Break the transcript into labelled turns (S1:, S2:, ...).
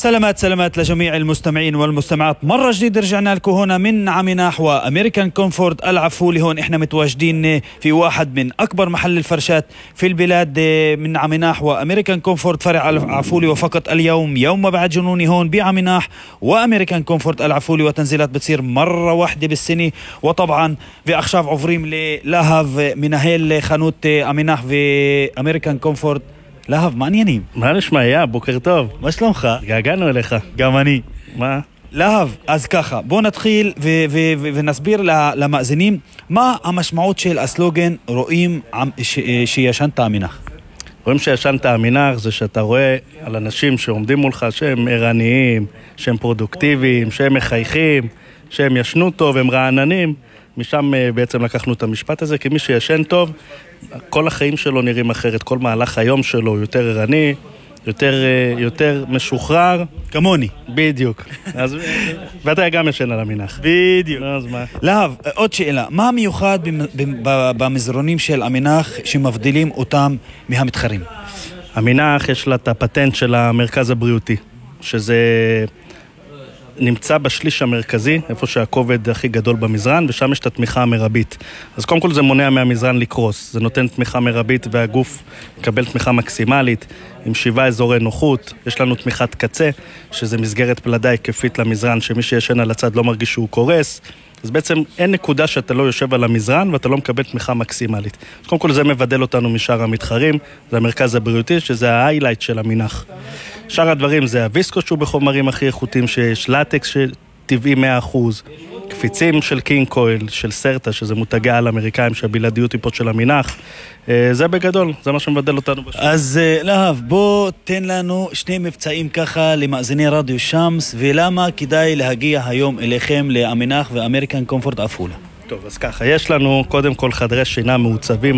S1: سلامات لجميع المستمعين والمستمعات. مرة جديدة رجعنا لكم هنا من عميناح وأمريكان كومفورت العفولي. هون إحنا متواجدين في واحد من أكبر محل الفرشات في البلاد من عميناح وأمريكان كومفورت فرع العفولي. وفقط اليوم يوم ما بعد جنوني هون بعميناح وأمريكان كومفورت العفولي، وتنزيلات بتصير مرة واحدة بالسنة. وطبعا في أخشاف عفريم للاهف منهل خانوت عميناح في أمريكان كومفورט. להב, מעניינים.
S2: מה נשמע, בוקר טוב.
S1: מה שלומך?
S2: התגעגענו אליך.
S1: גם אני.
S2: מה?
S1: להב, אז ככה, בוא נתחיל ונסביר למאזינים מה המשמעות של הסלוגן רואים שישנת עמינח.
S2: רואים שישנת עמינח זה שאתה רואה על אנשים שעומדים מולך שהם ערניים, שהם פרודוקטיביים, שהם מחייכים, שהם ישנו טוב, הם רעננים. משם בעצם לקחנו את המשפט הזה, כי מי שישן טוב, כל החיים שלו נראים אחרת, כל מהלך היום שלו יותר ערני, יותר משוחרר.
S1: כמוני.
S2: בדיוק. ואתה גם ישן על המנח.
S1: בדיוק.
S2: אז מה?
S1: להב, עוד שאלה, מה מיוחד במזרונים של המנח שמבדילים אותם מהמתחרים?
S2: המנח יש לה את הפטנט של המרכז הבריאותי, שזה נמצא בשליש המרכזי, איפה שהכובד הכי גדול במזרן, ושם יש את התמיכה המרבית. אז קודם כל זה מונע מהמזרן לקרוס, זה נותן תמיכה מרבית והגוף מקבל תמיכה מקסימלית, עם 7 אזורי נוחות. יש לנו תמיכת קצה, שזה מסגרת פלדה היקפית למזרן, שמי שישן על הצד לא מרגיש שהוא קורס. אז בעצם אין נקודה שאתה לא יושב על המזרן ואתה לא מקבל תמיכה מקסימלית. אז קודם כל זה מבדל אותנו משאר המתחרים, זה המרכז הבריאותי, שזה ההיילייט של המנח. שאר הדברים זה הוויסקו שהוא בחומרים הכי איכותיים שיש, לטקס שטבעי 100%, קפיצים של קינג קויל, של סרטה, שזה מותגי על אמריקאים שהבלעדיות היא פה של המנח. זה בגדול, זה מה שמבדל אותנו בשביל.
S1: אז להב, בוא תן לנו שני מבצעים ככה למאזיני רדיו שמס, ולמה כדאי להגיע היום אליכם לעמינח ואמריקן קומפורט עפולה.
S2: טוב, אז ככה, יש לנו קודם כל חדרי שינה מעוצבים,